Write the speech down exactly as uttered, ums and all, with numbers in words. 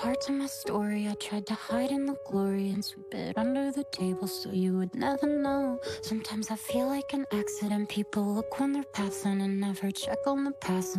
Parts of my story I tried to hide in the glory and sweep it under the table so you would never know. Sometimes I feel like an accident. People look when they're passing and never check on the past.